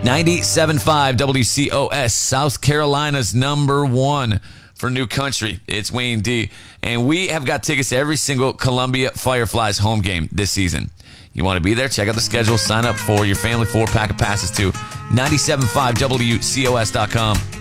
97.5 WCOS, South Carolina's number one for New Country. It's Wayne D. And we have got tickets to every single Columbia Fireflies home game this season. You want to be there? Check out the schedule. Sign up for your family 4-pack of passes to 97.5WCOS.com.